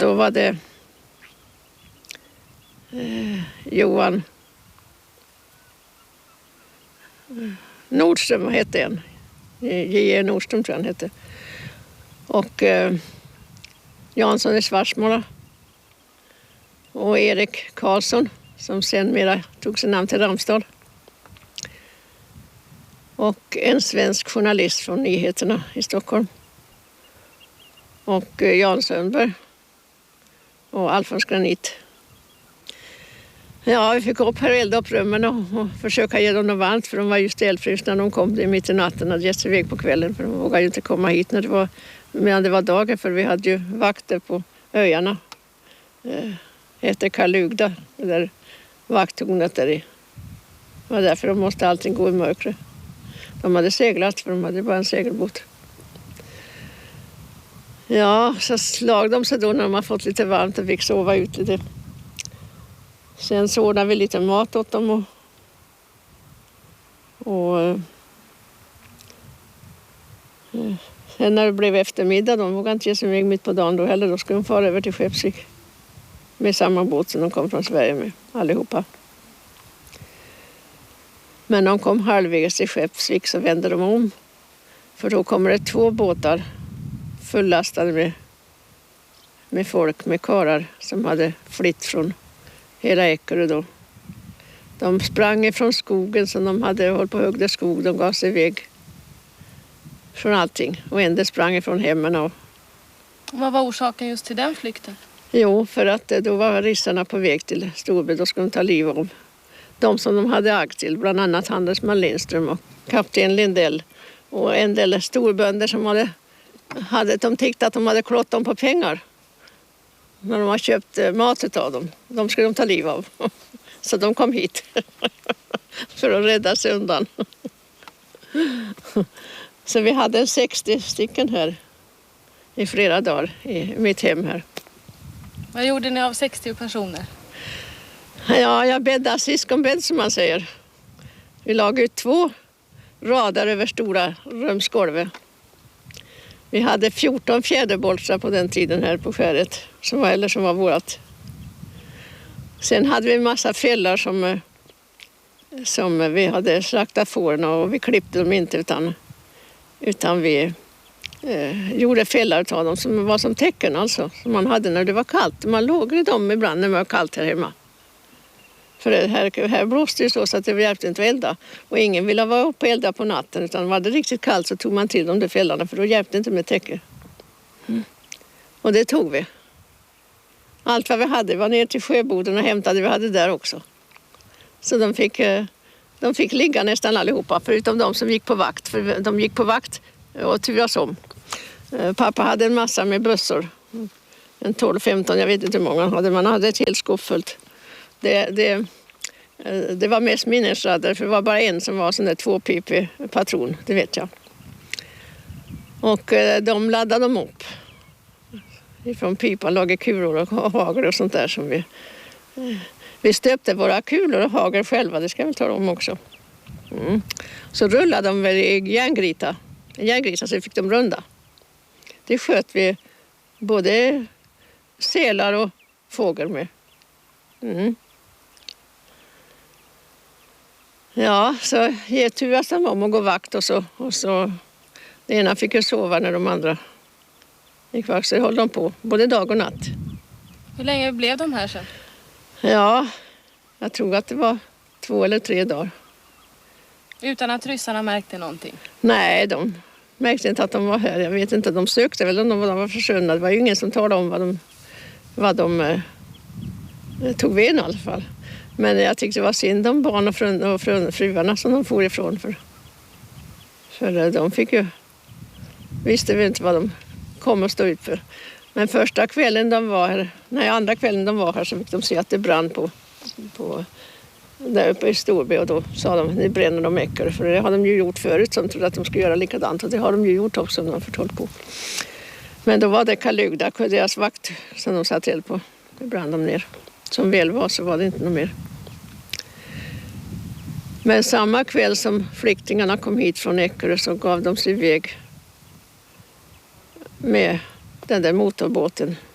Då var det Johan Nordström, vad hette han? J.E. Nordström tror jag han hette. Och Jansson i Svarsmåla. Och Erik Karlsson som sen mera tog sin namn till Ramstad. Och en svensk journalist från nyheterna i Stockholm. Och Jan Sönberg. Och Alfons Granit. Ja, vi fick upp här och elda upp rummen och försöka ge dem något varmt för de var ju stelfrusna när de kom mitt i natten och gett sig iväg på kvällen för de vågade ju inte komma hit medan det var dagar för vi hade ju vakter på öarna. Efter Kalugda, det där vakttornet där i. Det var därför de måste allting gå i mörkret. De hade seglat för de hade bara en segelbåt. Ja, så slag de sig då när de har fått lite varmt och fick sova ut lite. Sen så ordnade vi lite mat åt dem och sen när det blev eftermiddag, de vågade inte ge sig iväg mitt på dagen då heller. Då skulle de fara över till Skeppsvik med samma båt som de kom från Sverige med, allihopa. Men de kom halvvägs till Skeppsvik så vände de om. För då kommer det 2 båtar fullastade med folk, med karlar som hade flytt från hela Eckerö då. De sprang ifrån skogen som de hade hållit på och högde skog. De gav sig iväg från allting. Och en del sprang ifrån hemmen. Och vad var orsaken just till den flykten? Jo, för att då var ryssarna på väg till Storby. Då skulle de ta liv av de som de hade agg till. Bland annat handelsman Lindström och kapten Lindell. Och en del storbönder som de tyckte att de hade klott dem på pengar. När de har köpt mat av dem. De skulle de ta liv av. Så de kom hit. För att rädda sig undan. Så vi hade 60 stycken här. I flera dagar i mitt hem här. Vad gjorde ni av 60 personer? Ja, jag bäddade syskonbädd som man säger. Vi lagade ut 2 rader över stora rumsgolvet. Vi hade 14 fjäderbolsar på den tiden här på skäret. Som var vårat. Sen hade vi en massa fällar som vi hade slaktat fåren och vi klippte dem inte utan vi gjorde fällar av dem som var som täcken alltså. Som man hade när det var kallt. Man låg i dem ibland när det var kallt här hemma. För här blåste det så att det hjälpte inte att elda. Och ingen ville vara uppe och elda på natten. Utan var det riktigt kallt så tog man till de där fällarna. För då hjälpte det inte med täcke. Och det tog vi. Allt vad vi hade var ner till sjöboden och hämtade vi hade där också. Så de fick ligga nästan allihopa. Förutom de som gick på vakt. För de gick på vakt och turas om. Pappa hade en massa med bössor. En 12-15, jag vet inte hur många hade. Man hade ett helt skåp fullt. Det var mest minnesrader för det var bara en som var sån där 2-pipig patron, det vet jag. Och de laddade dem upp. Ifrån pipan lagade kulor och hagel och sånt där som vi stöpte våra kulor och hagel själva, det ska vi ta om också. Så rullade de väl i järngrita så fick de runda. Det sköt vi både sälar och fågel med. Ja, så turades de om att gå vakt och så det ena fick ju sova när de andra gick vakt, så höll de på både dag och natt. Hur länge blev de här sen? Ja, jag tror att det var 2 eller 3 dagar. Utan att ryssarna märkte någonting? Nej, de märkte inte att de var här. Jag vet inte, de sökte väl om de var försvunna. Det var ju ingen som talade om vad de tog vid i alla fall. Men jag tyckte det var synd om barn och fruarna som de for ifrån. För de fick ju... Visste vi inte vad de kom att stå ut för. Men andra kvällen de var här så fick de se att det brann på där uppe i Storby. Och då sa de, det bränner de Eckerö. För det har de ju gjort förut som trodde att de skulle göra likadant. Och det har de ju gjort också som de har förtålt på. Men då var det Kalugda, deras vakt som de satt eld på. Det brann de ner. Som väl var så var det inte något mer. Men samma kväll som flyktingarna kom hit från Eckerö så gav de sig iväg med den där motorbåten